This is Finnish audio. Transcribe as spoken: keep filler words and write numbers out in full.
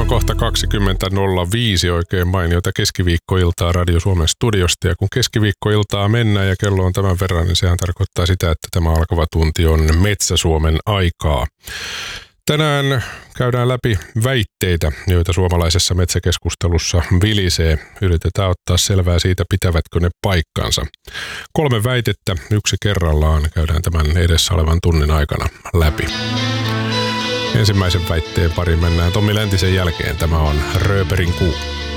on kohta kaksikymmentä nolla viisi, oikein mainiota keskiviikkoiltaa Radio Suomen studiosta. Ja kun keskiviikkoiltaa mennään ja kello on tämän verran, niin sehän tarkoittaa sitä, että tämä alkava tunti on Metsä-Suomen aikaa. Tänään käydään läpi väitteitä, joita suomalaisessa metsäkeskustelussa vilisee. Yritetään ottaa selvää siitä, pitävätkö ne paikkansa. Kolme väitettä, yksi kerrallaan, käydään tämän edessä olevan tunnin aikana läpi. Ensimmäisen väitteen pari mennään Tommi Läntisen jälkeen. Tämä on Rööperin kuu.